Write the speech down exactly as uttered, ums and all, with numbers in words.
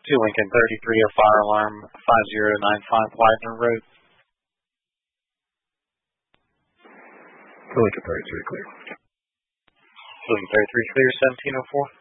to Lincoln thirty-three, a fire alarm five zero nine five Widener Road. To Lincoln thirty-three, clear. Lincoln thirty-three, clear, seventeen oh four.